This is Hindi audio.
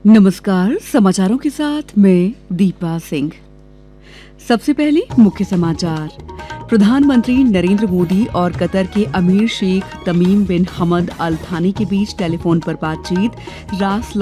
नमस्कार। समाचारों के साथ मैं दीपा सिंह। सबसे पहले मुख्य समाचार। प्रधानमंत्री नरेंद्र मोदी और कतर के अमीर शेख तमीम बिन हमद अल थानी के बीच टेलीफोन पर बातचीत। रास